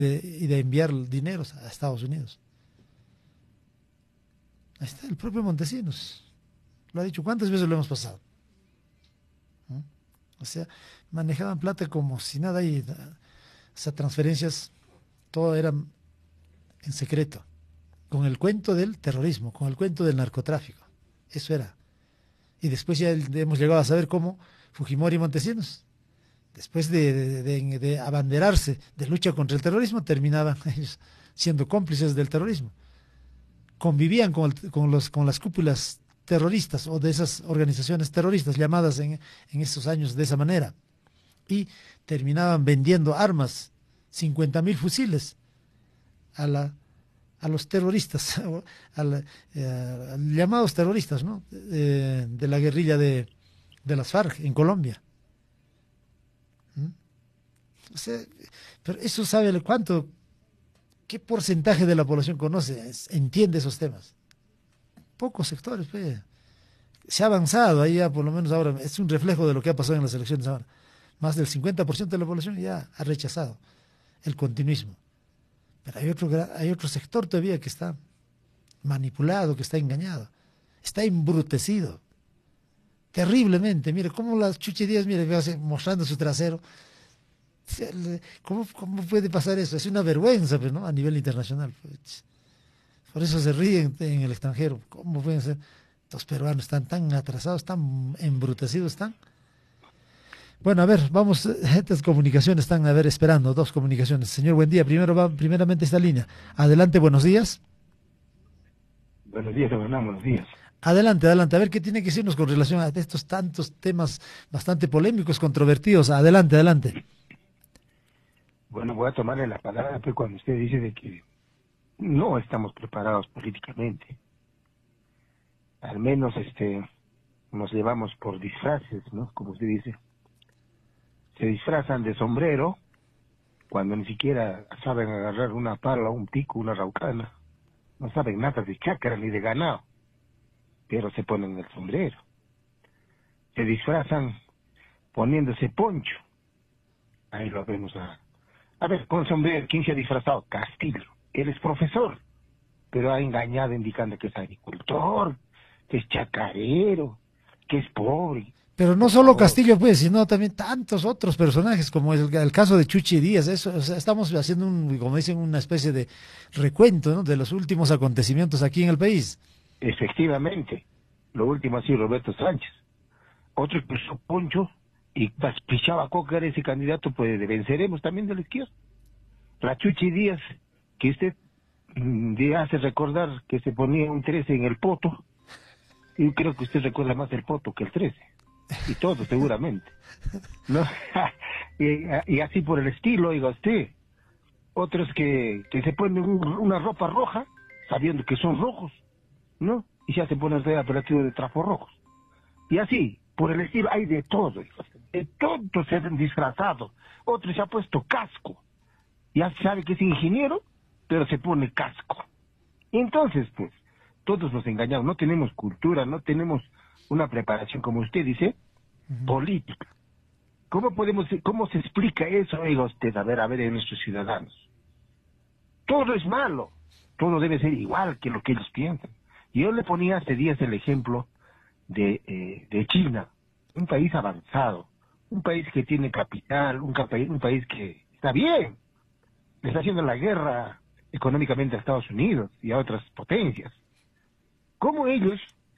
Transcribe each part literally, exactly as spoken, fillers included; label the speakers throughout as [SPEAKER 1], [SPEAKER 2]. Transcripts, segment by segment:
[SPEAKER 1] de, y de enviar dineros a Estados Unidos. Ahí está, el propio Montesinos lo ha dicho. ¿Cuántas veces lo hemos pasado? ¿Mm? O sea, manejaban plata como si nada y esas transferencias, todo era en secreto, con el cuento del terrorismo, con el cuento del narcotráfico. Eso era. Y después ya hemos llegado a saber cómo Fujimori y Montesinos, después de, de, de, de abanderarse de lucha contra el terrorismo, terminaban ellos siendo cómplices del terrorismo. Convivían con, el, con, los, con las cúpulas terroristas o de esas organizaciones terroristas llamadas en, en esos años de esa manera. Y terminaban vendiendo armas, cincuenta mil fusiles, a, la, a los terroristas, a la, eh, llamados terroristas, ¿no? Eh, de la guerrilla de, de las FARC en Colombia. ¿Mm? O sea, pero eso sabe cuánto, qué porcentaje de la población conoce, entiende esos temas. Pocos sectores, pues. Se ha avanzado, ahí ya por lo menos ahora, es un reflejo de lo que ha pasado en las elecciones ahora. Más del cincuenta por ciento de la población ya ha rechazado el continuismo. Pero hay otro, hay otro sector todavía que está manipulado, que está engañado, está embrutecido, terriblemente. Mire, cómo las Chuchi Díaz, mire, mostrando su trasero. ¿Cómo, ¿Cómo puede pasar eso? Es una vergüenza, pues, ¿no? A nivel internacional. Pues. Por eso se ríen en el extranjero. ¿Cómo pueden ser? Los peruanos están tan atrasados, tan embrutecidos, están. Bueno, a ver, vamos, estas comunicaciones están, a ver, esperando, dos comunicaciones. Señor, buen día. Primero va, primeramente esta línea. Adelante, buenos días.
[SPEAKER 2] Buenos días, Hernán, buenos días.
[SPEAKER 1] Adelante, adelante. A ver, ¿qué tiene que decirnos con relación a estos tantos temas bastante polémicos, controvertidos? Adelante, adelante.
[SPEAKER 2] Bueno, voy a tomarle la palabra pues, cuando usted dice de que no estamos preparados políticamente. Al menos este nos llevamos por disfraces, ¿no? Como usted dice. Se disfrazan de sombrero cuando ni siquiera saben agarrar una pala, un pico, una raucana. No saben nada de chácara ni de ganado, pero se ponen el sombrero. Se disfrazan poniéndose poncho. Ahí lo vemos a... A ver, con sombrero, ¿quién se ha disfrazado? Castillo. Él es profesor, pero ha engañado indicando que es agricultor, que es chacarero, que es pobre.
[SPEAKER 1] Pero no solo Castillo, pues, sino también tantos otros personajes, como el, el caso de Chuchi Díaz. Eso, o sea, estamos haciendo, un, como dicen, una especie de recuento, ¿no?, de los últimos acontecimientos aquí en el país.
[SPEAKER 2] Efectivamente. Lo último ha sido Roberto Sánchez. Otro que usó poncho y pichaba coca, era ese candidato, pues venceremos también de la izquierda. La Chuchi Díaz, que usted mm, hace recordar que se ponía un trece en el poto. Yo creo que usted recuerda más el poto que el trece. Y todo, seguramente. ¿No? y, y así por el estilo, oiga usted. Otros que, que se ponen un, una ropa roja, sabiendo que son rojos, ¿no? Y ya se ponen el apelativo de trapos rojos. Y así, por el estilo, hay de todo, oiga. De todo se han disfrazado. Otro se ha puesto casco. Ya sabe que es ingeniero, pero se pone casco. Entonces, pues, todos nos engañamos. No tenemos cultura, no tenemos una preparación, como usted dice, uh-huh. política. ¿Cómo podemos, cómo se explica eso, oiga usted, a ver, a ver, en nuestros ciudadanos? Todo es malo, todo debe ser igual que lo que ellos piensan. Yo le ponía hace días el ejemplo de, eh, de China, un país avanzado, un país que tiene capital, un, un país que está bien, le está haciendo la guerra económicamente a Estados Unidos y a otras potencias. ¿Cómo ellos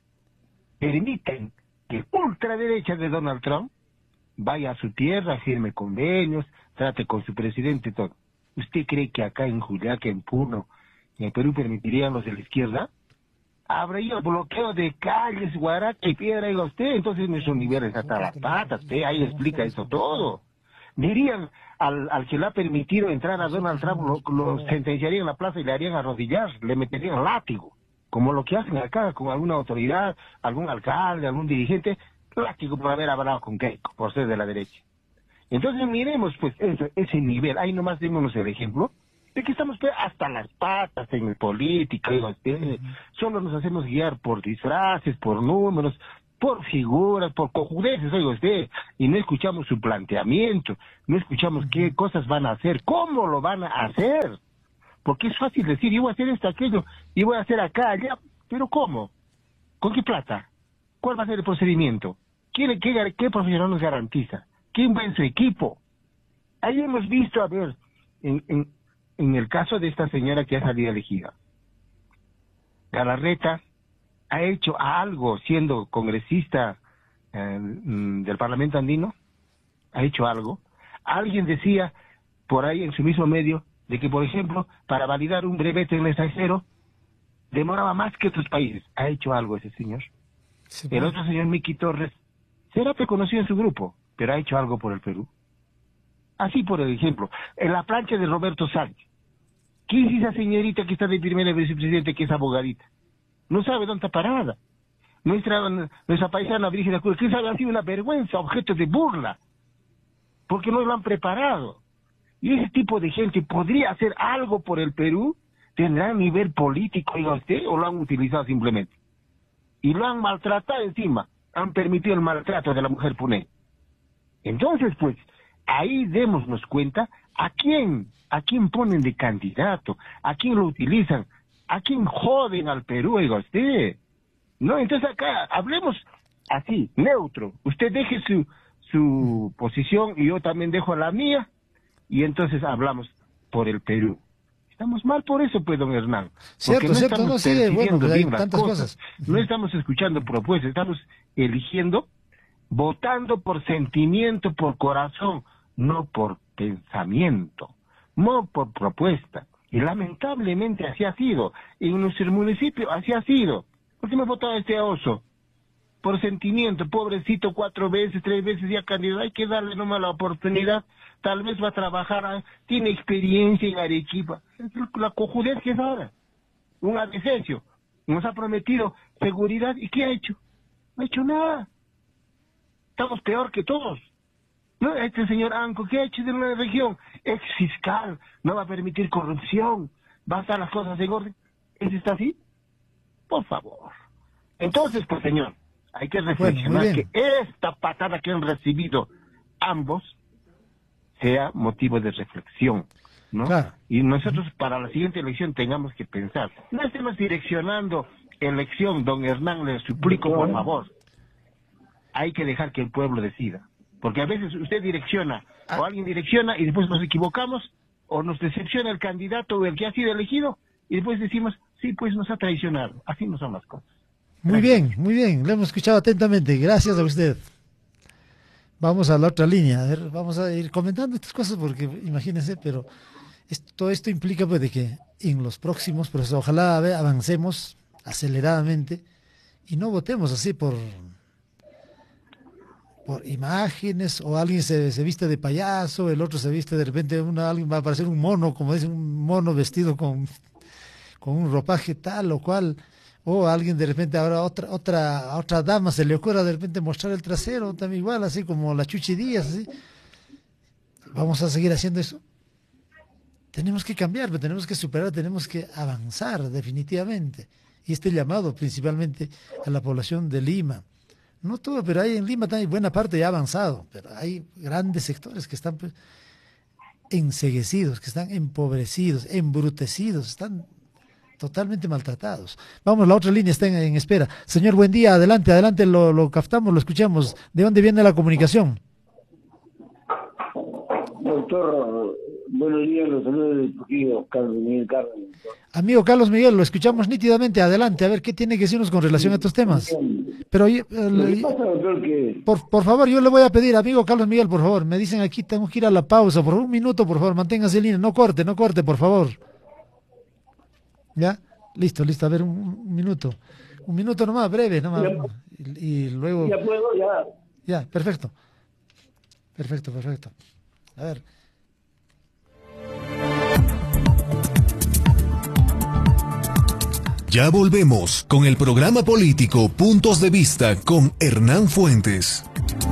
[SPEAKER 2] permiten que ultraderecha de Donald Trump vaya a su tierra, firme convenios, trate con su presidente y todo? ¿Usted cree que acá en Juliaca, en Puno, en el Perú permitirían los de la izquierda? Habría bloqueo de calles, guaracha y piedra, y usted, entonces nuestro nivel es hasta las patas, usted ahí explica eso todo. Dirían al, al que le ha permitido entrar a Donald Trump, lo, lo sentenciarían en la plaza y le harían arrodillar, le meterían látigo, como lo que hacen acá con alguna autoridad, algún alcalde, algún dirigente, látigo por haber hablado con Keiko, por ser de la derecha. Entonces miremos pues ese, ese nivel, ahí nomás démonos el ejemplo, de que estamos pues, hasta las patas en política, uh-huh. Solo nos hacemos guiar por disfraces, por números, por figuras, por cojudeces, oiga usted, y no escuchamos su planteamiento, no escuchamos qué cosas van a hacer, cómo lo van a hacer, porque es fácil decir, yo voy a hacer esto, aquello, y voy a hacer acá, allá, pero ¿cómo? ¿Con qué plata? ¿Cuál va a ser el procedimiento? ¿Qué, qué, qué profesional nos garantiza? ¿Quién va en su equipo? Ahí hemos visto, a ver, en, en, en el caso de esta señora que ha salido elegida, Galarreta ha hecho algo siendo congresista eh, del Parlamento Andino, ha hecho algo. Alguien decía por ahí en su mismo medio de que, por ejemplo, para validar un brevete en el extranjero demoraba más que otros países. Ha hecho algo ese señor. Sí, el otro señor, Miki Torres, será reconocido en su grupo, pero ha hecho algo por el Perú. Así, por ejemplo, en la plancha de Roberto Sánchez. ¿Quién es esa señorita que está de primera vicepresidente, que es abogadita? No sabe dónde está parada. Nuestra, nuestra paisana Brígida Cruz, ¿quién sabe? Ha sido una vergüenza, objeto de burla, porque no lo han preparado. Y ese tipo de gente podría hacer algo por el Perú, tendrá nivel político, oiga usted, o lo han utilizado simplemente. Y lo han maltratado encima, han permitido el maltrato de la mujer puneña. Entonces, pues, ahí démonos cuenta a quién, a quién ponen de candidato, a quién lo utilizan, a quién joden al Perú, oiga usted. No, entonces acá hablemos así, neutro. Usted deje su, su posición y yo también dejo la mía, y entonces hablamos por el Perú. Estamos mal por eso, pues, don Hernán.
[SPEAKER 1] Cierto,
[SPEAKER 2] no
[SPEAKER 1] cierto, no, sí, bueno, pues hay tantas
[SPEAKER 2] cosas.
[SPEAKER 1] cosas.
[SPEAKER 2] No estamos escuchando propuestas, estamos eligiendo, votando por sentimiento, por corazón, no por pensamiento, no por propuesta. Y lamentablemente así ha sido. En nuestro municipio así ha sido. ¿Por qué me votaba este oso? Por sentimiento, pobrecito, cuatro veces, tres veces ya candidato, hay que darle nomás la oportunidad, tal vez va a trabajar, tiene experiencia en Arequipa, es la cojudez que es ahora, un adececio, nos ha prometido seguridad, ¿y qué ha hecho? No ha hecho nada, estamos peor que todos, ¿no? Este señor Anco, ¿qué ha hecho de una región? Ex fiscal, no va a permitir corrupción, va a estar las cosas en orden, ¿eso está así? Por favor. Entonces, pues señor, hay que reflexionar bueno, que esta patada que han recibido ambos sea motivo de reflexión, ¿no? Claro. Y nosotros para la siguiente elección tengamos que pensar, no estemos direccionando elección, don Hernán, le suplico por favor, hay que dejar que el pueblo decida, porque a veces usted direcciona, ah. o alguien direcciona y después nos equivocamos, o nos decepciona el candidato o el que ha sido elegido, y después decimos, sí, pues nos ha traicionado, así no son las cosas.
[SPEAKER 1] Muy bien, muy bien, lo hemos escuchado atentamente, gracias a usted. Vamos a la otra línea, a ver, vamos a ir comentando estas cosas porque imagínense, pero esto, todo esto implica pues de que en los próximos procesos, ojalá ver, avancemos aceleradamente y no votemos así por, por imágenes, o alguien se, se viste de payaso, el otro se viste de repente, una, alguien va a aparecer un mono, como dicen, un mono vestido con, con un ropaje tal o cual. O alguien de repente, ahora otra otra otra dama se le ocurra de repente mostrar el trasero, también igual, así como la Chuchi Díaz, así. ¿Vamos a seguir haciendo eso? Tenemos que cambiar, tenemos que superar, tenemos que avanzar definitivamente. Y este llamado principalmente a la población de Lima. No todo, pero hay en Lima también buena parte ya avanzado, pero hay grandes sectores que están pues, enceguecidos, que están empobrecidos, embrutecidos, están totalmente maltratados. Vamos, la otra línea está en, en espera. Señor, buen día, adelante, adelante, lo, lo captamos, lo escuchamos. ¿De dónde viene la comunicación?
[SPEAKER 3] Doctor, buenos días, los saludos de Trujillo, Carlos Miguel Carlos.
[SPEAKER 1] Amigo Carlos Miguel, lo escuchamos nítidamente, adelante, a ver, ¿qué tiene que decirnos con relación a estos temas? Pero eh, le, pasa, doctor, que... por, por favor, yo le voy a pedir, amigo Carlos Miguel, por favor, me dicen aquí, tengo que ir a la pausa, por un minuto, por favor, manténgase en línea, no corte, no corte, por favor. ¿Ya? Listo, listo, a ver, un, un minuto. Un minuto nomás, breve, nomás. Y, y luego...
[SPEAKER 3] Ya puedo, ya.
[SPEAKER 1] Ya, perfecto. Perfecto, perfecto. A ver.
[SPEAKER 4] Ya volvemos con el programa político Puntos de Vista con Hernán Fuentes.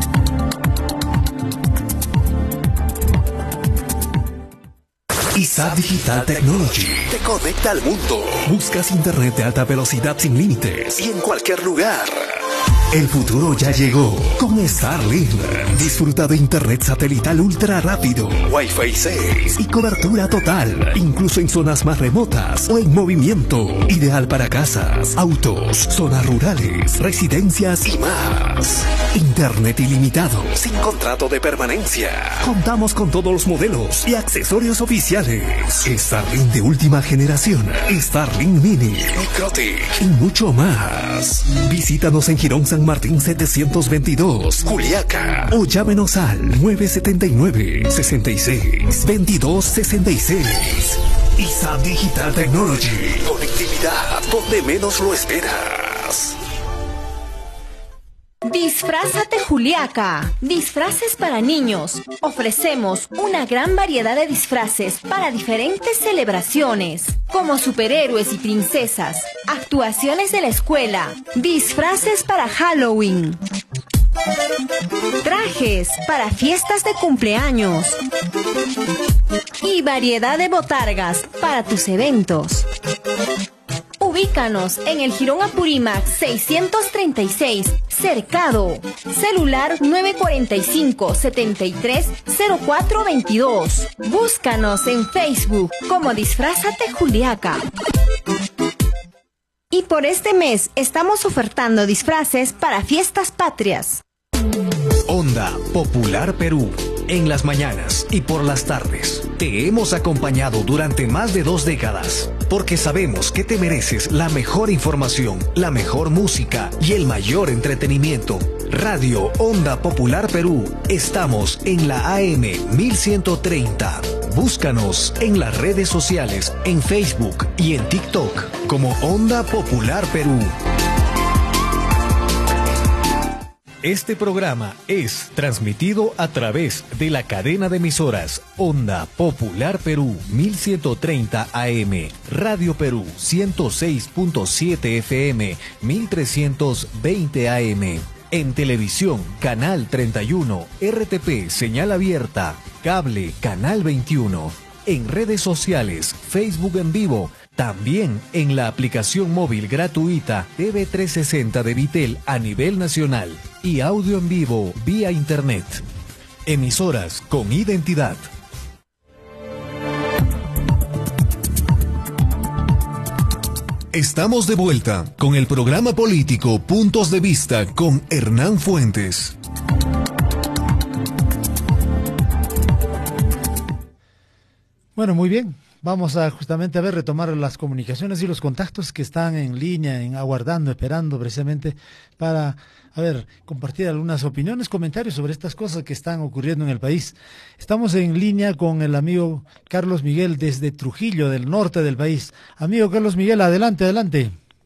[SPEAKER 4] I S A Digital Technology te conecta al mundo. Buscas internet de alta velocidad sin límites y en cualquier lugar. El futuro ya llegó con Starlink. Disfruta de internet satelital ultra rápido, Wi-Fi seis y cobertura total, incluso en zonas más remotas o en movimiento. Ideal para casas, autos, zonas rurales, residencias y más. Internet ilimitado, sin contrato de permanencia. Contamos con todos los modelos y accesorios oficiales. Starlink de última generación, Starlink Mini, Ecrotic y mucho más. Visítanos en Girón San Martín setecientos veintidós, Juliaca, o llámenos al nueve siete nueve, seis seis, veintidós sesenta y seis. I S A Digital Technology, conectividad donde menos lo esperas.
[SPEAKER 5] Disfrázate Juliaca. Disfraces para niños. Ofrecemos una gran variedad de disfraces para diferentes celebraciones, como superhéroes y princesas, actuaciones de la escuela, disfraces para Halloween, trajes para fiestas de cumpleaños y variedad de botargas para tus eventos. Ubícanos en el Jirón Apurímac seiscientos treinta y seis, Cercado. Celular nueve cuatro cinco, siete tres, cero cuatro dos dos. Búscanos en Facebook como Disfrázate Juliaca. Y por este mes estamos ofertando disfraces para fiestas patrias.
[SPEAKER 4] Onda Popular Perú. En las mañanas y por las tardes. Te hemos acompañado durante más de dos décadas, porque sabemos que te mereces la mejor información, la mejor música y el mayor entretenimiento. Radio Onda Popular Perú. Estamos en la A M mil ciento treinta. Búscanos en las redes sociales, en Facebook y en TikTok como Onda Popular Perú. Este programa es transmitido a través de la cadena de emisoras Onda Popular Perú mil ciento treinta A M, Radio Perú ciento seis punto siete F M, mil trescientos veinte A M. En televisión, Canal treinta y uno, R T P, señal abierta, cable, Canal veintiuno. En redes sociales, Facebook en vivo, también en la aplicación móvil gratuita T V trescientos sesenta de Vitel a nivel nacional y audio en vivo vía internet. Emisoras con identidad. Estamos de vuelta con el programa político Puntos de Vista con Hernán Fuentes.
[SPEAKER 1] Bueno, muy bien. Vamos a justamente a ver, retomar las comunicaciones y los contactos que están en línea, en aguardando, esperando precisamente para, a ver, compartir algunas opiniones, comentarios sobre estas cosas que están ocurriendo en el país. Estamos en línea con el amigo Carlos Miguel desde Trujillo, del norte del país. Amigo Carlos Miguel, adelante, adelante.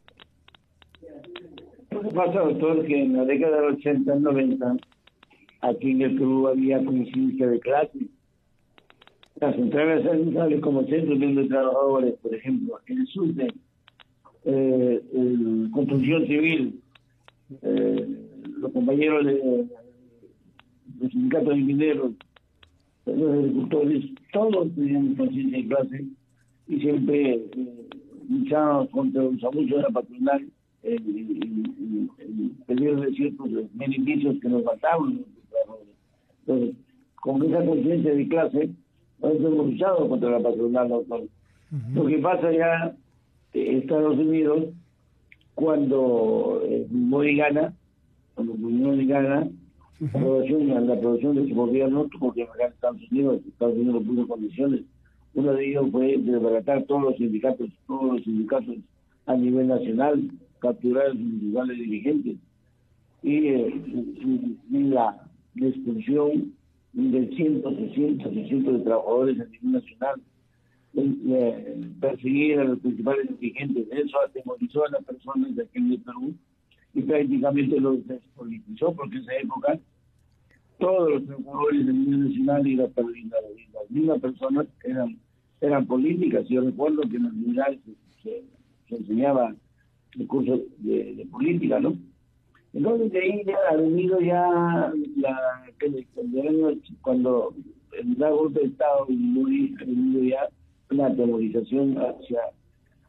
[SPEAKER 3] Lo que pasa, doctor, que en la década del ochenta, noventa, aquí en el Perú había coincidencia de clases. Las centrales sindicales como centros de trabajadores, por ejemplo, en el sur de eh, el construcción civil, eh, los compañeros de los sindicatos de mineros, los agricultores, todos tenían conciencia de clase y siempre eh, luchábamos contra los abusos de la patronal en pedir de ciertos beneficios que nos faltaban los trabajadores. Entonces, con esa conciencia de clase, nosotros hemos luchado contra la patronal, doctor. Uh-huh. Lo que pasa ya en Estados Unidos, cuando eh, Modi gana, cuando Modi gana, uh-huh. la, producción, la producción de su gobierno tuvo que pagar a Estados Unidos. Estados Unidos puso condiciones. Uno de ellos fue desbaratar todos los sindicatos, todos los sindicatos a nivel nacional, capturar a sus individuales dirigentes y, eh, y, y la destrucción de cientos y cientos y cientos de trabajadores a nivel nacional, eh, perseguir a los principales dirigentes. Eso atemorizó a las personas de aquí en Perú y prácticamente los despolitizó, porque en esa época todos los trabajadores a nivel nacional y las, las mismas personas eran, eran políticas. Yo recuerdo que en las unidades se, se, se enseñaba el curso de, de política, ¿no? Entonces de ahí ya ha venido ya la, el, el año, cuando el da golpe de Estado y muy ha venido ya una atemorización hacia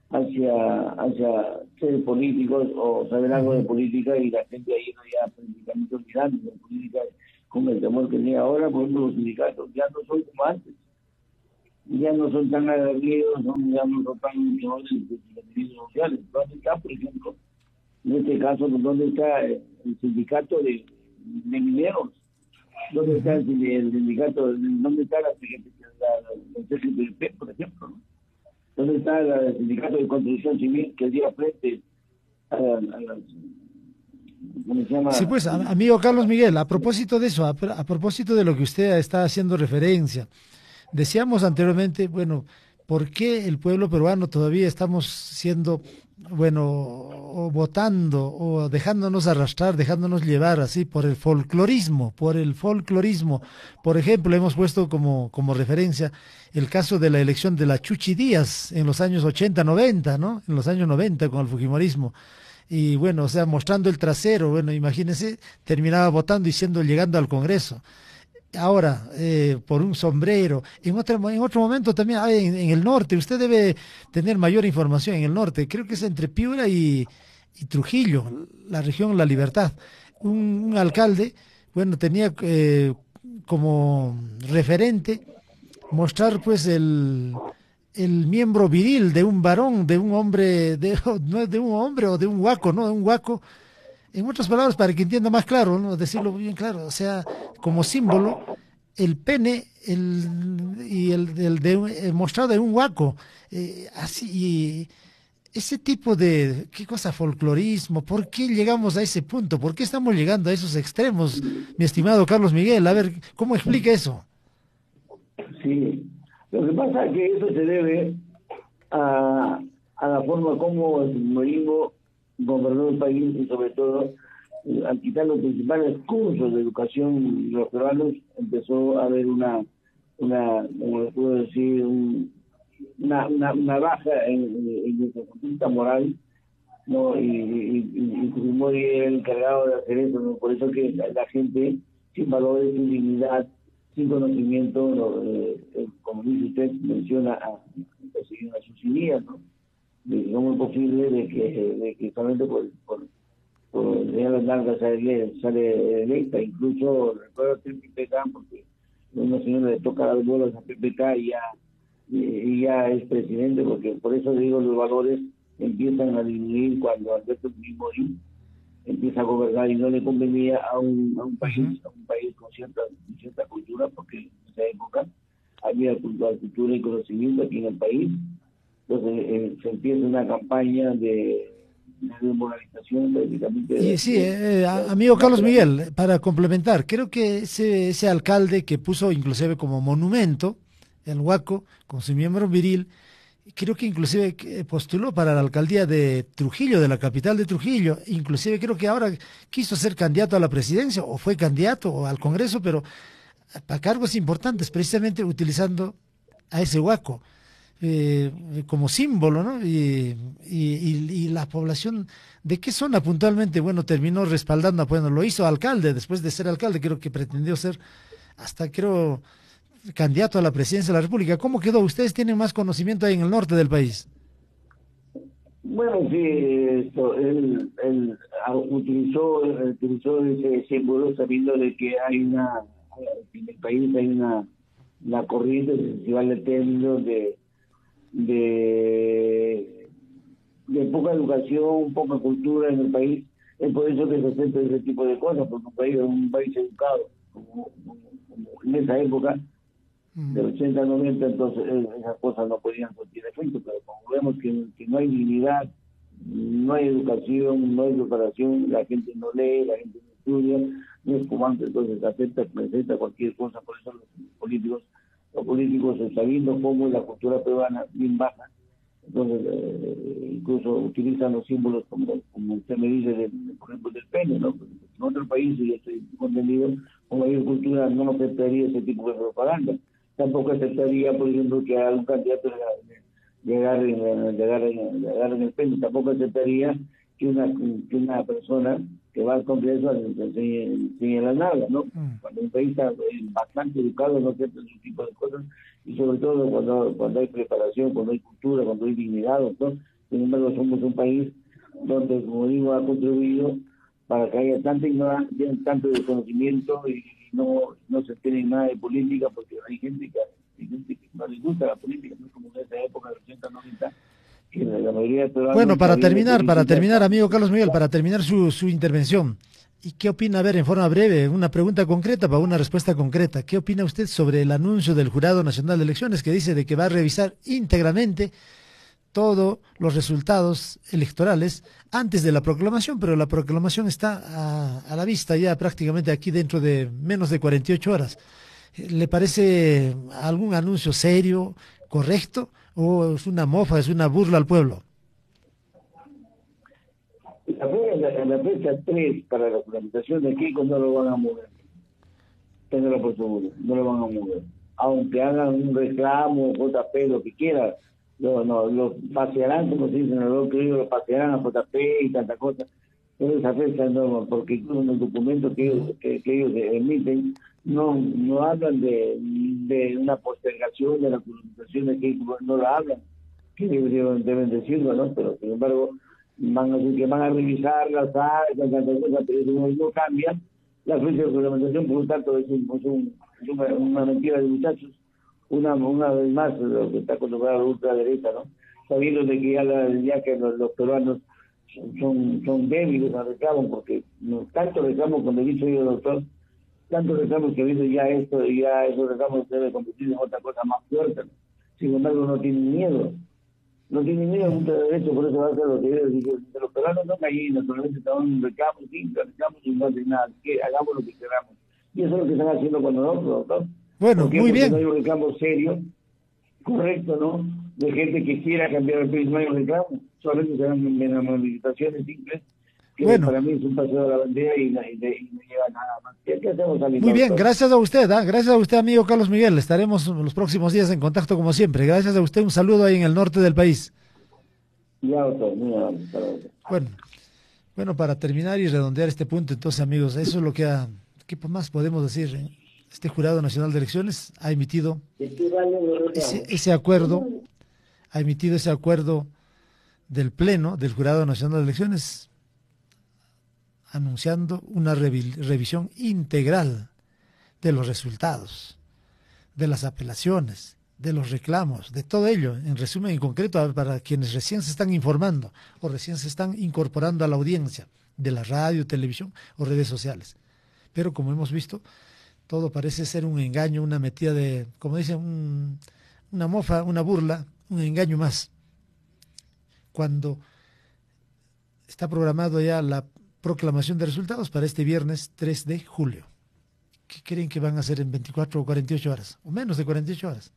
[SPEAKER 3] hacia, hacia ser políticos o saber algo de política, y la gente ahí no ya prácticamente olvidando de política con el temor que tiene ahora. Por ejemplo, los sindicatos ya no son como antes, ya no son tan aguerridos, ¿no? Ya no son tan luchadores de los servicios sociales. ¿Dónde está, por ejemplo, en este caso, dónde está el sindicato de, de mineros? ¿Dónde está el, el sindicato? ¿Dónde está la, la, el C G P P, por ejemplo, ¿no? ¿Dónde está la, el sindicato de construcción civil que día frente a, a las... ¿Cómo se llama?
[SPEAKER 1] Sí, pues, a, amigo Carlos Miguel, a propósito de eso, a, a propósito de lo que usted está haciendo referencia, decíamos anteriormente, bueno, ¿por qué el pueblo peruano todavía estamos siendo, bueno, o votando o dejándonos arrastrar, dejándonos llevar así por el folclorismo, por el folclorismo? Por ejemplo, hemos puesto como, como referencia el caso de la elección de la Chuchi Díaz en los años ochenta, noventa, ¿no? En los años noventa con el fujimorismo. Y bueno, o sea, mostrando el trasero, bueno, imagínense, terminaba votando y siendo, llegando al Congreso. Ahora, eh, por un sombrero. En otro, en otro momento también, ah, en, en el norte, usted debe tener mayor información en el norte, creo que es entre Piura y, y Trujillo, la región La Libertad. Un, un alcalde, bueno, tenía eh, como referente mostrar pues el... el miembro viril de un varón, de un hombre, de, no de un hombre o de un huaco, ¿no? De un huaco. En otras palabras, para que entienda más claro, ¿no? Decirlo bien claro, o sea, como símbolo, el pene el, y el, el, de, el mostrado de un huaco. Eh, así, y ese tipo de, ¿qué cosa? Folclorismo. ¿Por qué llegamos a ese punto? ¿Por qué estamos llegando a esos extremos, mi estimado Carlos Miguel? A ver, ¿cómo explica eso?
[SPEAKER 3] Sí. Lo que pasa es que eso se debe a, a la forma como el fujimorismo gobernó el país, y sobre todo al quitar los principales cursos de educación de los peruanos, empezó a haber una, una como le puedo decir, un, una, una, una baja en, en nuestra conducta moral, ¿no? Y, y, y, y Fujimori era el encargado de hacer eso, ¿no? Por eso que la, la gente sin valores, sin dignidad, sin conocimiento, ¿no? eh, eh, como dice usted, menciona a, a sus ideas, ¿no? De cómo es posible de que, de que solamente por, por, por enseñar las largas sale, sale electa. Incluso recuerdo a P P K, porque una señora le toca las bolas a P P K y ya, y, y ya es presidente, porque por eso digo, los valores empiezan a disminuir cuando Alberto Fujimori empieza a gobernar y no le convenía a un, a un país, a un país con cierta, cierta cultura, porque en esa época había cultura, cultura y conocimiento aquí en el país. Entonces eh, se empieza una campaña de, de desmoralización prácticamente.
[SPEAKER 1] Y sí, eh, eh, amigo Carlos Miguel, para complementar, creo que ese, ese alcalde que puso inclusive como monumento el huaco con su miembro viril, creo que inclusive postuló para la alcaldía de Trujillo, de la capital de Trujillo, inclusive creo que ahora quiso ser candidato a la presidencia o fue candidato o al Congreso, pero para cargos importantes, precisamente utilizando a ese huaco eh, como símbolo, ¿no? Y, y, y la población, ¿de qué zona puntualmente? Bueno, terminó respaldando, bueno, lo hizo alcalde, después de ser alcalde, creo que pretendió ser hasta, creo, candidato a la presidencia de la República. ¿Cómo quedó? ¿Ustedes tienen más conocimiento ahí en el norte del país?
[SPEAKER 3] Bueno, sí, esto, él, él utilizó, utilizó ese símbolo sabiendo de que hay una, en el país hay una, una corriente, si vale el término, de, de, de poca educación, poca cultura en el país. Es por eso que se acepta ese tipo de cosas, porque un país, un país educado, como, como, como en esa época, de ochenta a noventa, entonces eh, esas cosas no podían surtir efecto, pero como vemos que, que no hay dignidad, no hay educación, no hay preparación, la gente no lee, la gente no estudia, no es como antes, entonces acepta, presenta cualquier cosa. Por eso los políticos, los políticos sabiendo cómo es la cultura peruana bien baja, entonces eh, incluso utilizan los símbolos como, como usted me dice, de, por ejemplo del pene, ¿no? En otros países, yo estoy contendido, con mayor cultura no aceptaría ese tipo de propaganda. Tampoco aceptaría, por ejemplo, que a un candidato le agarren, le agarren, le agarren el pelo. Tampoco aceptaría que una que una persona que va al Congreso le enseñe, enseñe la nalga, ¿no? Mm. Cuando un país está bastante educado no acepta ese tipo de cosas, y sobre todo cuando cuando hay preparación, cuando hay cultura, cuando hay dignidad, ¿no? Sin embargo, somos un país donde, como digo, ha contribuido para que haya tanta ignorancia, tanto desconocimiento y no, no se tiene nada de política, porque hay gente que, hay gente que no les gusta la política, no es como en esa época de ochenta, noventa, que la mayoría de peruanos
[SPEAKER 1] Bueno, para
[SPEAKER 3] sabían de
[SPEAKER 1] terminar, para
[SPEAKER 3] política.
[SPEAKER 1] terminar, amigo Carlos Miguel, para terminar su, su intervención, ¿y qué opina, a ver, en forma breve, una pregunta concreta para una respuesta concreta? ¿Qué opina usted sobre el anuncio del Jurado Nacional de Elecciones que dice de que va a revisar íntegramente todos los resultados electorales antes de la proclamación, pero la proclamación está a, a la vista ya prácticamente aquí dentro de menos de cuarenta y ocho horas? ¿Le parece algún anuncio serio, correcto, o es una mofa, es una burla al pueblo?
[SPEAKER 3] La, la, la fecha tres para la juramentación de Keiko no lo van a mover. Téngalo por seguro, no lo van a mover. Aunque hagan un reclamo, J P, lo que quieran, no, no, lo pasearán, como se dice en el otro libro, lo pasearán a J P y tanta cosa. Pero esa fecha no, porque incluso en el documento que ellos, que, que ellos emiten, no, no hablan de, de una postergación de la juramentación de Keiko, no la hablan, que deben, deben decirlo, ¿no? Pero sin embargo, van a decir que van a revisar las áreas, tantas cosas, pero eso no, no cambia la fecha de juramentación, por lo tanto es, un, es, un, es una, una mentira de muchachos, una una vez más lo que está acostumbrado a la ultraderecha, ¿no? Sabiendo de que ya, la, ya que los, los peruanos son, son débiles al reclamo, porque no, tanto reclamo cuando he dicho yo, doctor, tanto reclamos que ha habido ya esto, y ya esos reclamos se debe convertir en otra cosa más fuerte, ¿no? Sin embargo no tienen miedo, no tienen miedo a mucho derecho, por eso va a ser lo que yo digo, los peruanos son gallinas, solamente están reclamos, sí, reclamos y no hacen nada, que hagamos lo que queramos, y eso es lo que están haciendo con nosotros, doctor.
[SPEAKER 1] Bueno,
[SPEAKER 3] ¿Por qué?
[SPEAKER 1] muy
[SPEAKER 3] Porque
[SPEAKER 1] bien.
[SPEAKER 3] no hay un reclamo serio, correcto, ¿no? De gente que quiera cambiar el país, no hay un reclamo, solamente serán manifestaciones simples, que
[SPEAKER 1] Bueno.
[SPEAKER 3] para mí es un paseo de la bandera y, no- y de- y no lleva nada más. ¿Qué, qué hacemos, Alina,
[SPEAKER 1] Muy bien,
[SPEAKER 3] doctor?
[SPEAKER 1] gracias a usted, ¿ah? Gracias a usted, amigo Carlos Miguel. Estaremos los próximos días en contacto como siempre. Gracias a usted, un saludo ahí en el norte del país.
[SPEAKER 3] Ya, doctor, muy amable, hasta luego.
[SPEAKER 1] Bueno, bueno, para terminar y redondear este punto, entonces, amigos, eso es lo que ha, ¿qué más podemos decir? eh? Este Jurado Nacional de Elecciones ha emitido ese, ese acuerdo, ha emitido ese acuerdo del Pleno del Jurado Nacional de Elecciones, anunciando una revi- revisión integral de los resultados, de las apelaciones, de los reclamos, de todo ello, en resumen y concreto, para quienes recién se están informando o recién se están incorporando a la audiencia de la radio, televisión o redes sociales. Pero como hemos visto, todo parece ser un engaño, una metida de, como dicen, un, una mofa, una burla, un engaño más. Cuando está programado ya la proclamación de resultados para este viernes tres de julio. ¿Qué creen que van a hacer en veinticuatro o cuarenta y ocho horas? O menos de cuarenta y ocho horas.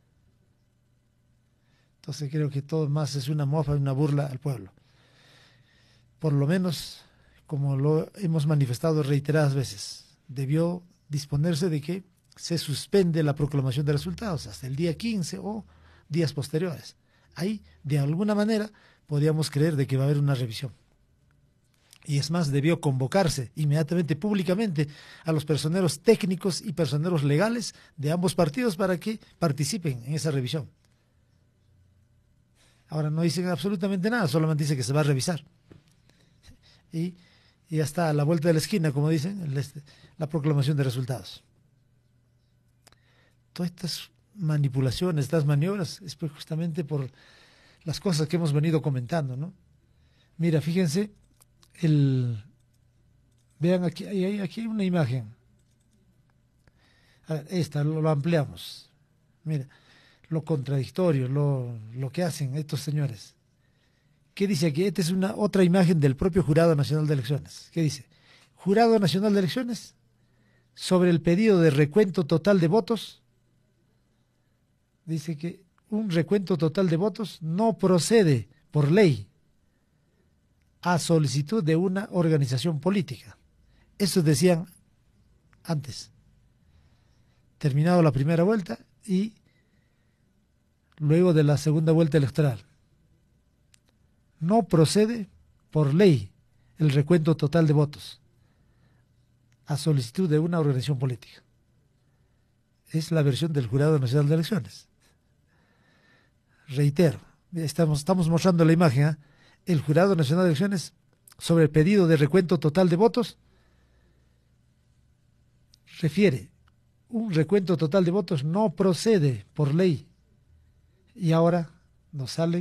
[SPEAKER 1] Entonces creo que todo más es una mofa, una burla al pueblo. Por lo menos, como lo hemos manifestado reiteradas veces, debió disponerse de que se suspende la proclamación de resultados hasta el día quince o días posteriores. Ahí, de alguna manera, podríamos creer de que va a haber una revisión. Y es más, debió convocarse inmediatamente, públicamente, a los personeros técnicos y personeros legales de ambos partidos para que participen en esa revisión. Ahora no dicen absolutamente nada, solamente dice que se va a revisar. Y, y ya está a la vuelta de la esquina, como dicen, el, este, la proclamación de resultados. Todas estas manipulaciones, estas maniobras, es pues justamente por las cosas que hemos venido comentando, ¿no? Mira, fíjense, el, vean aquí, hay, aquí hay una imagen. A ver, esta lo, lo ampliamos. Mira, lo contradictorio, lo, lo que hacen estos señores. ¿Qué dice aquí? Esta es una otra imagen del propio Jurado Nacional de Elecciones. ¿Qué dice? Jurado Nacional de Elecciones, sobre el pedido de recuento total de votos, dice que un recuento total de votos no procede por ley a solicitud de una organización política. Eso decían antes. Terminado la primera vuelta y luego de la segunda vuelta electoral. No procede por ley el recuento total de votos a solicitud de una organización política. Es la versión del Jurado Nacional de Elecciones. Reitero, Estamos, estamos mostrando la imagen, ¿eh? El Jurado Nacional de Elecciones, sobre el pedido de recuento total de votos, refiere, un recuento total de votos no procede por ley. Y ahora nos sale